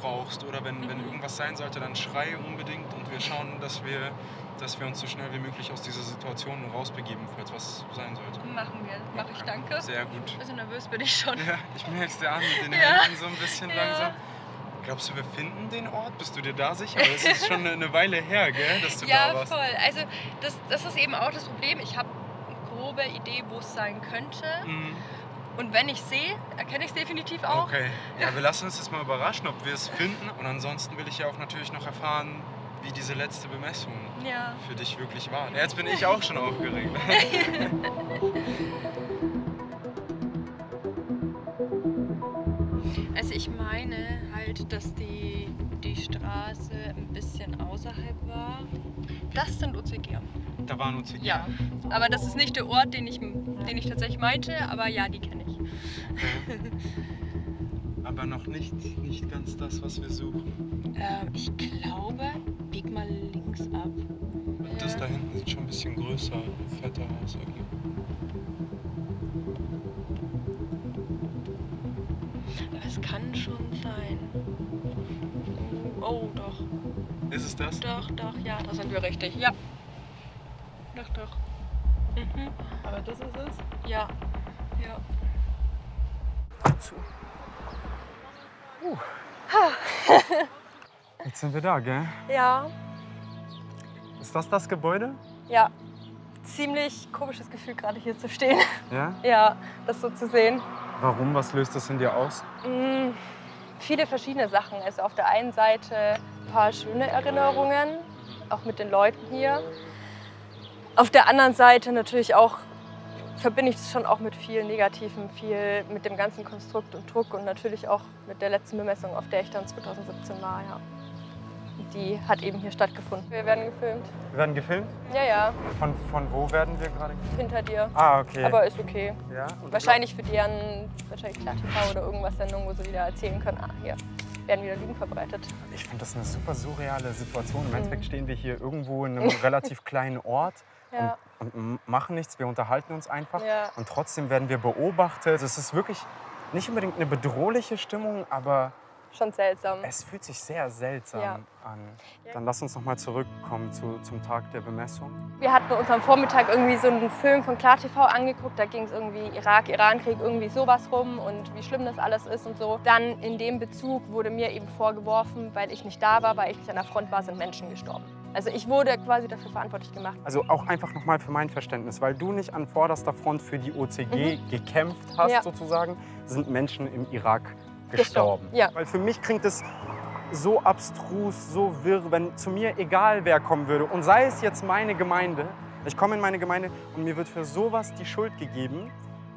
brauchst oder wenn irgendwas sein sollte, dann schrei unbedingt und wir schauen, dass wir uns so schnell wie möglich aus dieser Situation rausbegeben, falls was sein sollte. Machen wir. Mach ich, danke. Sehr gut. Also nervös bin ich schon. Ja, ich merke es dir an, mit den Ja. Händen so ein bisschen langsam. Glaubst du, wir finden den Ort? Bist du dir da sicher? Weil es ist schon eine Weile her, gell, dass du da warst. Ja, voll. Also das ist eben auch das Problem. Ich habe eine grobe Idee, wo es sein könnte. Mhm. Und wenn ich sehe, erkenne ich es definitiv auch. Okay. Ja, wir lassen uns jetzt mal überraschen, ob wir es finden. Und ansonsten will ich ja auch natürlich noch erfahren, wie diese letzte Bemessung für dich wirklich war. Ja, jetzt bin ich auch schon aufgeregt. Also ich meine halt, dass die Straße ein bisschen außerhalb war. Das sind OCG. Da war ein OCG. Ja, aber das ist nicht der Ort, den ich tatsächlich meinte, aber ja, die kenne ich. Okay. Aber noch nicht ganz das, was wir suchen. Ich glaube, bieg mal links ab. Das da hinten sieht schon ein bisschen größer, fetter aus irgendwie. Aber es kann schon sein. Oh, doch. Ist es das? Doch, ja, da sind wir richtig. Ja. Doch. Mhm. Aber das ist es? Ja. Zu. Jetzt sind wir da, gell? Ja. Ist das Gebäude? Ja. Ziemlich komisches Gefühl, gerade hier zu stehen. Ja? Ja, das so zu sehen. Warum? Was löst das in dir aus? Viele verschiedene Sachen. Also auf der einen Seite ein paar schöne Erinnerungen, auch mit den Leuten hier. Auf der anderen Seite natürlich auch verbinde ich es schon auch mit viel Negativen, viel mit dem ganzen Konstrukt und Druck und natürlich auch mit der letzten Bemessung, auf der ich dann 2017 war. Ja. Die hat eben hier stattgefunden. Wir werden gefilmt. Wir werden gefilmt? Ja. Von wo werden wir gerade gefilmt? Hinter dir. Ah, okay. Aber ist okay. Ja, Wahrscheinlich für deren Klar-TV oder irgendwas Sendung, wo sie wieder erzählen können, hier werden wieder Lügen verbreitet. Ich finde das eine super surreale Situation. Im Endeffekt stehen wir hier irgendwo in einem relativ kleinen Ort und machen nichts. Wir unterhalten uns einfach und trotzdem werden wir beobachtet. Es ist wirklich nicht unbedingt eine bedrohliche Stimmung, aber schon seltsam. Es fühlt sich sehr seltsam an. Dann lass uns noch mal zurückkommen zum Tag der Bemessung. Wir hatten uns am Vormittag irgendwie so einen Film von Klar-TV angeguckt. Da ging es irgendwie Irak-Iran-Krieg, irgendwie sowas rum und wie schlimm das alles ist und so. Dann in dem Bezug wurde mir eben vorgeworfen, weil ich nicht da war, weil ich nicht an der Front war, sind Menschen gestorben. Also ich wurde quasi dafür verantwortlich gemacht. Also auch einfach noch mal für mein Verständnis, weil du nicht an vorderster Front für die OCG gekämpft hast sozusagen, sind Menschen im Irak gestorben. Ja. Weil für mich klingt es so abstrus, so wirr, wenn zu mir egal wer kommen würde und sei es jetzt meine Gemeinde, ich komme in meine Gemeinde und mir wird für sowas die Schuld gegeben,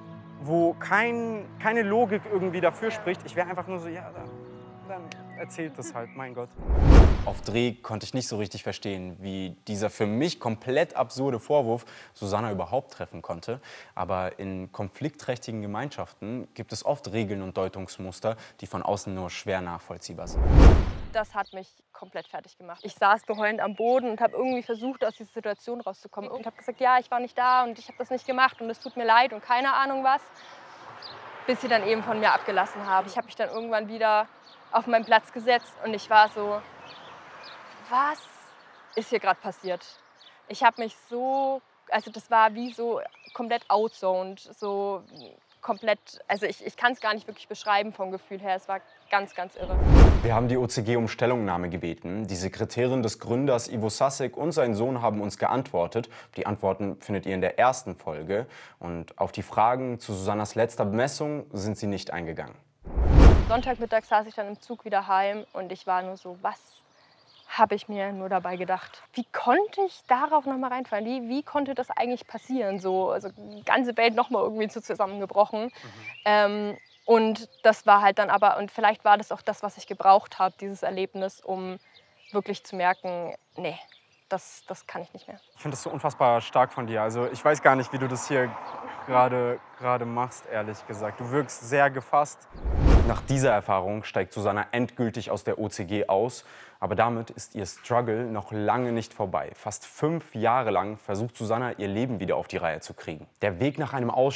wo keine Logik irgendwie dafür spricht. Ich wäre einfach nur so, ja, dann erzählt das halt, mein Gott. Auf Dreh konnte ich nicht so richtig verstehen, wie dieser für mich komplett absurde Vorwurf Susanna überhaupt treffen konnte. Aber in konfliktträchtigen Gemeinschaften gibt es oft Regeln und Deutungsmuster, die von außen nur schwer nachvollziehbar sind. Das hat mich komplett fertig gemacht. Ich saß geheulend am Boden und habe irgendwie versucht, aus dieser Situation rauszukommen. Und habe gesagt, ja, ich war nicht da und ich habe das nicht gemacht und es tut mir leid und keine Ahnung was. Bis sie dann eben von mir abgelassen haben. Ich habe mich dann irgendwann wieder auf meinen Platz gesetzt und ich war so, was ist hier gerade passiert? Ich habe mich so, also das war wie so komplett outzoned, so komplett, also ich kann es gar nicht wirklich beschreiben vom Gefühl her, es war ganz, ganz irre. Wir haben die OCG um Stellungnahme gebeten. Die Sekretärin des Gründers Ivo Sasek und sein Sohn haben uns geantwortet. Die Antworten findet ihr in der ersten Folge. Und auf die Fragen zu Susannas letzter Bemessung sind sie nicht eingegangen. Sonntagmittag saß ich dann im Zug wieder heim und ich war nur so, was habe ich mir nur dabei gedacht? Wie konnte ich darauf noch mal reinfallen? Wie konnte das eigentlich passieren? So, also die ganze Welt noch mal irgendwie so zusammengebrochen. Und das war halt dann aber, und vielleicht war das auch das, was ich gebraucht habe, dieses Erlebnis, um wirklich zu merken, nee, das kann ich nicht mehr. Ich finde das so unfassbar stark von dir. Also ich weiß gar nicht, wie du das hier gerade machst, ehrlich gesagt. Du wirkst sehr gefasst. Nach dieser Erfahrung steigt Susanna endgültig aus der OCG aus. Aber damit ist ihr Struggle noch lange nicht vorbei. Fast 5 Jahre lang versucht Susanna, ihr Leben wieder auf die Reihe zu kriegen. Der Weg nach einem Ausstieg